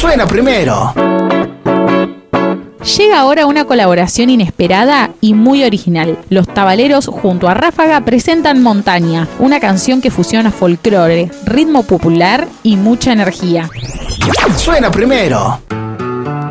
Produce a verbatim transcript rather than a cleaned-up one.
Suena primero. Llega ahora una colaboración inesperada y muy original. Los Tabaleros junto a Ráfaga presentan Montaña, una canción que fusiona folclore, ritmo popular y mucha energía. Suena primero.